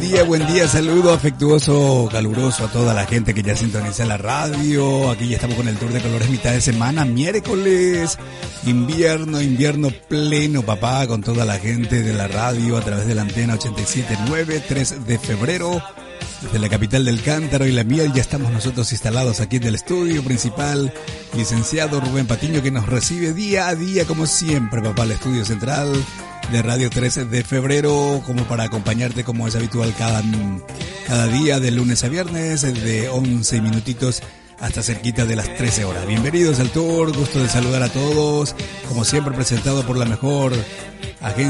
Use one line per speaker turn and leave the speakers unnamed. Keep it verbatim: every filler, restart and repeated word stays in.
Día, buen día, saludo afectuoso, caluroso a toda la gente que ya sintoniza la radio. Aquí ya estamos con el tour de colores mitad de semana, miércoles, invierno, invierno pleno, papá, con toda la gente de la radio a través de la antena ochenta y siete punto nueve, tres de febrero. Desde la capital del cántaro y la miel ya estamos nosotros instalados aquí en el estudio principal. Licenciado Rubén Patiño, que nos recibe día a día como siempre, papá, al estudio central de Radio trece de febrero, como para acompañarte como es habitual cada, cada día de lunes a viernes, de once minutitos hasta cerquita de las trece horas. Bienvenidos al tour, gusto de saludar a todos, como siempre presentado por la mejor agencia